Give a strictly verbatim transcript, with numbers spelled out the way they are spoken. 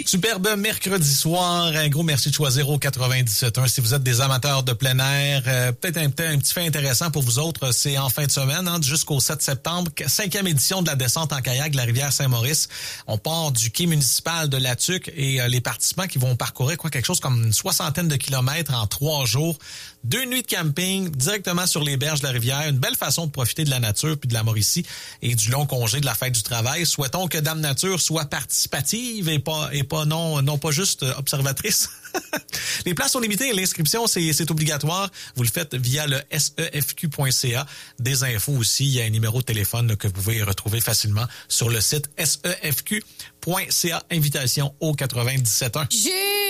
Superbe mercredi soir. Un gros merci de choisir au quatre-vingt-dix-sept point un. Si vous êtes des amateurs de plein air, euh, peut-être un, un petit fait intéressant pour vous autres, c'est en fin de semaine, hein, jusqu'au sept septembre, cinquième édition de la descente en kayak de la rivière Saint-Maurice. On part du quai municipal de La Tuque et euh, les participants qui vont parcourir quoi quelque chose comme une soixantaine de kilomètres en trois jours. Deux nuits de camping directement sur les berges de la rivière. Une belle façon de profiter de la nature puis de la Mauricie et du long congé de la fête du travail. Souhaitons que Dame Nature soit participative et pas et pas non non pas juste observatrice. Les places sont limitées et l'inscription c'est c'est obligatoire. Vous le faites via le S E F Q point C A. Des infos aussi, il y a un numéro de téléphone là, que vous pouvez retrouver facilement sur le site S E F Q point C A. Invitation au quatre-vingt-dix-sept point un.